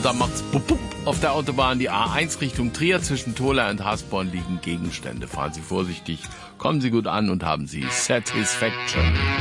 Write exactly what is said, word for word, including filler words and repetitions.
und dann macht's bup, bup. Auf der Autobahn die A eins Richtung Trier zwischen Tola und Hasborn liegen Gegenstände. Fahren Sie vorsichtig, kommen Sie gut an und haben Sie Satisfaction.